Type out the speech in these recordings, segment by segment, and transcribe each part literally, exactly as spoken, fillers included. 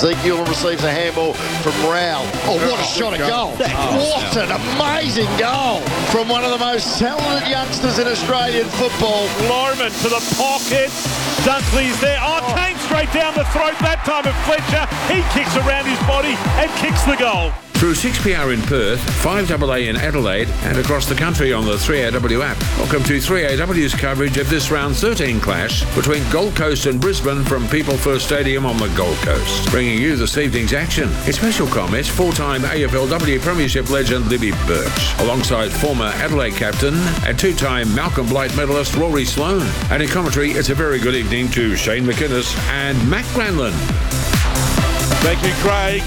Ezekiel receives a handball from Rao. Oh, what a shot at goal. What an amazing goal from one of the most talented youngsters in Australian football. Lorman to the pocket. Dunkley's there. Oh, came straight down the throat that time of Fletcher. He kicks around his body and kicks the goal. Through six P R in Perth, five A A in Adelaide, and across the country on the three A W app. Welcome to three A W's coverage of this round thirteen clash between Gold Coast and Brisbane from People First Stadium on the Gold Coast. Bringing you this evening's action. In special comments, four-time A F L W Premiership legend Libby Birch, alongside former Adelaide captain and two-time Malcolm Blight medalist Rory Sloane. And in commentary, it's a very good evening to Shane McInnes and Matt Granlund. Thank you, Craig.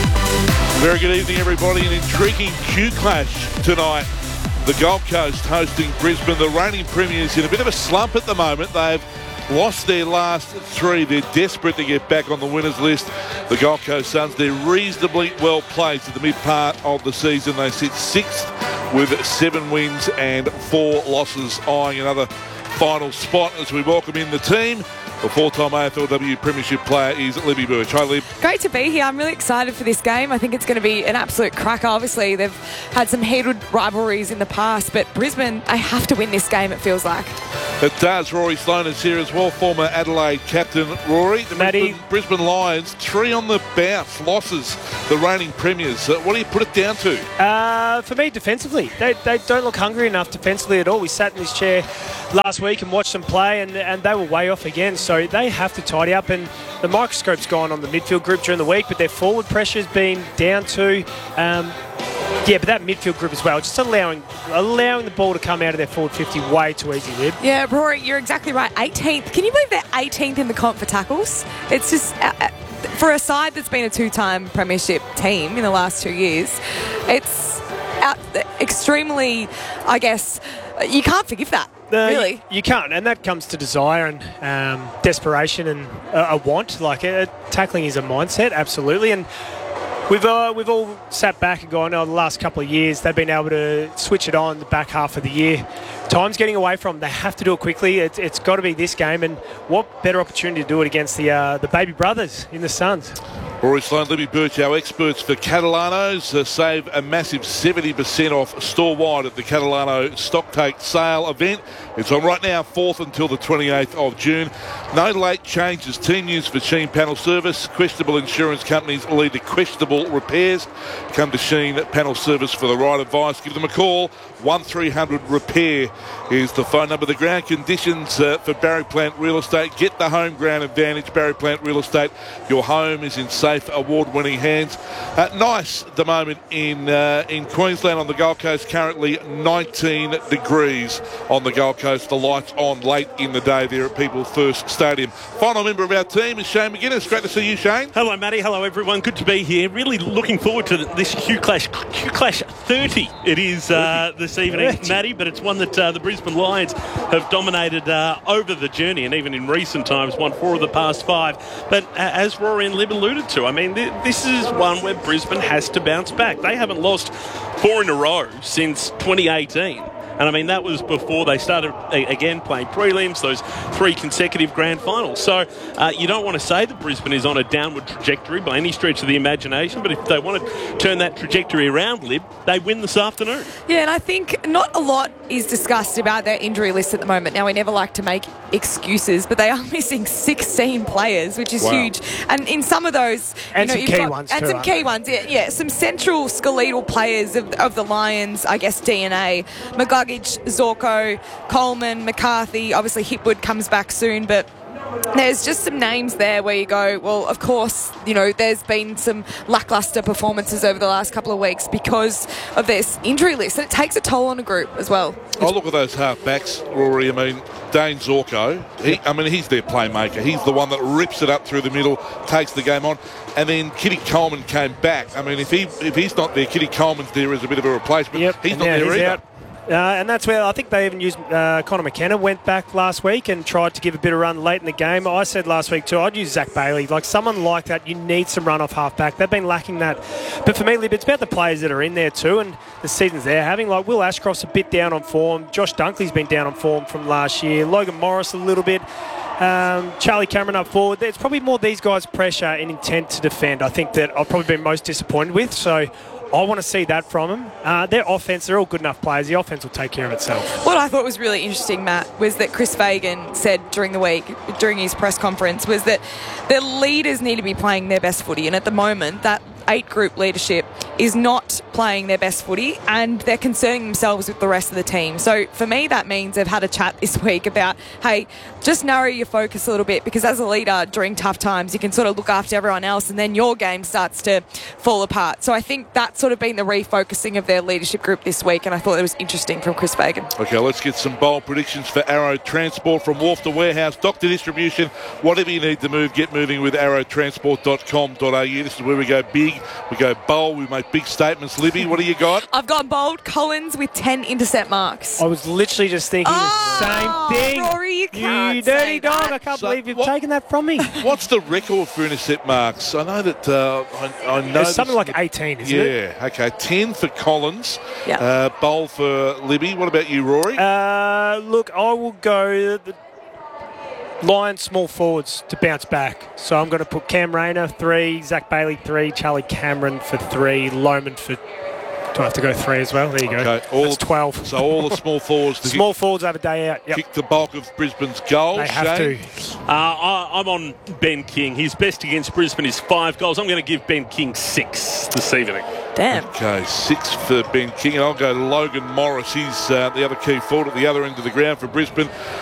Very good evening, everybody. An intriguing Q clash tonight. The Gold Coast hosting Brisbane. The reigning premiers in a bit of a slump at the moment. They've lost their last three. They're desperate to get back on the winners list. The Gold Coast Suns, they're reasonably well placed at the mid part of the season. They sit sixth with seven wins and four losses, eyeing another final spot as we welcome in the team. The four-time A F L W Premiership player is Libby Birch. Hi, Lib. Great to be here. I'm really excited for this game. I think it's going to be an absolute cracker. Obviously, they've had some heated rivalries in the past, but Brisbane, they have to win this game, it feels like. It does. Rory Sloane is here as well, former Adelaide captain. Rory, the Matty. Brisbane, Brisbane Lions, three on the bounce, losses, the reigning premiers. Uh, what do you put it down to? Uh, for me, defensively. They, they don't look hungry enough defensively at all. We sat in this chair last week and watched them play, and, and they were way off again. So they have to tidy up, and the microscope's gone on the midfield group during the week, but their forward pressure's been down too. Um, yeah, but that midfield group as well, just allowing allowing the ball to come out of their forward fifty way too easy, Lib. Yeah, Rory, you're exactly right. eighteenth. Can you believe they're eighteenth in the comp for tackles? It's just, uh, for a side that's been a two-time premiership team in the last two years, it's out, extremely, I guess, you can't forgive that. Uh, really? You, you can't, and that comes to desire and um, desperation and uh, a want. Like, uh, tackling is a mindset, absolutely. And we've uh, we've all sat back and gone, oh, the last couple of years, they've been able to switch it on the back half of the year. Time's getting away from them. They have to do it quickly. It, it's got to be this game, and what better opportunity to do it against the uh, the baby brothers in the Suns. Rory Sloane, Libby Birch, our experts for Catalanos. Uh, save a massive seventy percent off store-wide at the Catalano Stocktake Sale event. It's on right now, fourth until the twenty-eighth of June. No late changes. Team use for Sheen Panel Service. Questionable insurance companies lead to questionable repairs. Come to Sheen Panel Service for the right advice. Give them a call. one three hundred repair is the phone number. The ground conditions uh, for Barry Plant Real Estate. Get the home ground advantage. Barry Plant Real Estate. Your home is in safe, award-winning hands. Uh, nice at the moment in uh, in Queensland on the Gold Coast. Currently nineteen degrees on the Gold Coast. The lights on late in the day there at People First Stadium. Final member of our team is Shane McInnes. Great to see you, Shane. Hello, Matty. Hello, everyone. Good to be here. Really looking forward to this Q Clash. Q Clash thirty. It is uh, this evening, Matty, but it's one that uh, the Brisbane Lions have dominated uh, over the journey, and even in recent times won four of the past five. But uh, as Rory and Lib alluded to, I mean, th- this is one where Brisbane has to bounce back. They haven't lost four in a row since twenty eighteen. And, I mean, that was before they started, again, playing prelims, those three consecutive grand finals. So uh, you don't want to say that Brisbane is on a downward trajectory by any stretch of the imagination, but if they want to turn that trajectory around, Lib, they win this afternoon. Yeah, and I think not a lot is discussed about their injury list at the moment. Now, we never like to make excuses, but they are missing sixteen players, which is wow. huge. And in some of those... And you know, some key got, ones, And too, some key ones, yeah, yeah. Some central skeletal players of, of the Lions, I guess, D N A. McGuggage, Zorko, Coleman, McCarthy. Obviously, Hipwood comes back soon, but there's just some names there where you go, well, of course, you know, there's been some lacklustre performances over the last couple of weeks because of this injury list, and it takes a toll on a group as well. Oh, look at those half-backs, Rory. I mean, Dane Zorko, he, I mean, he's their playmaker. He's the one that rips it up through the middle, takes the game on. And then Kitty Coleman came back. I mean, if he if he's not there, Kitty Coleman's there as a bit of a replacement. Yep. He's and not there he's either. Out. Uh, and that's where I think they even used uh, Connor McKenna went back last week and tried to give a bit of run late in the game. I said last week too, I'd use Zach Bailey. Like someone like that, you need some run off half back. They've been lacking that. But for me, Lib, it's about the players that are in there too, and the seasons they're having. Like Will Ashcroft's a bit down on form. Josh Dunkley's been down on form from last year. Logan Morris a little bit. Um, Charlie Cameron up forward. It's probably more these guys' pressure and intent to defend. I think that I've probably been most disappointed with. So I want to see that from them. Uh, their offense, they're all good enough players. The offense will take care of itself. What I thought was really interesting, Matt, was that Chris Fagan said during the week, during his press conference, was that the leaders need to be playing their best footy. And at the moment, that eight group leadership is not playing their best footy, and they're concerning themselves with the rest of the team. So for me, that means they've had a chat this week about, hey, just narrow your focus a little bit, because as a leader during tough times, you can sort of look after everyone else, and then your game starts to fall apart. So I think that's sort of been the refocusing of their leadership group this week, and I thought it was interesting from Chris Fagan. Okay, let's get some bold predictions for Arrow Transport from wharf to warehouse, doctor distribution, whatever you need to move, get moving with arrow transport dot com dot a u. This is where we go big, we go bold, we make big statements. Libby, what do you got? I've gone bold. Collins with ten intercept marks. I was literally just thinking Oh, the same thing. Rory, you can't You say dirty dog. that. I can't So believe you've what- taken that from me. What's the record for intercept marks? I know that uh, I, I know It's something this- like eighteen, isn't yeah, it? okay. ten for Collins. Yeah. Uh, bowl for Libby. What about you, Rory? Uh, look, I will go the Lions small forwards to bounce back. So I'm going to put Cam Rayner three, Zach Bailey three, Charlie Cameron for three, Loman for. Do I have to go three as well? There you go. Okay, all That's the- twelve. So all the small forwards to Small forwards have a day out. kick, Yep. kick the bulk of Brisbane's goals. They have Shane? to. Uh, I, I'm on Ben King. His best against Brisbane is five goals. I'm going to give Ben King six this evening. Damn. Okay, six for Ben King, and I'll go Logan Morris. He's uh, the other key forward at the other end of the ground for Brisbane.